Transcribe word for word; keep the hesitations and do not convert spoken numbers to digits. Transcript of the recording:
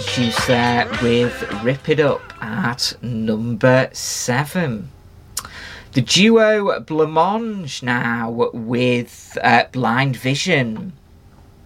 Juice there with Rip It Up at number seven. The duo Blancmange now with uh, Blind Vision.